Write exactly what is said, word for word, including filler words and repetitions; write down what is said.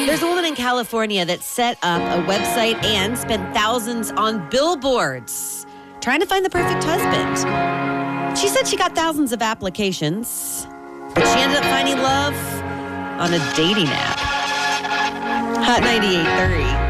There's a woman in California that set up a website and spent thousands on billboards trying to find the perfect husband. She said she got thousands of applications, but she ended up finding love on a dating app. Hot ninety-eight point three.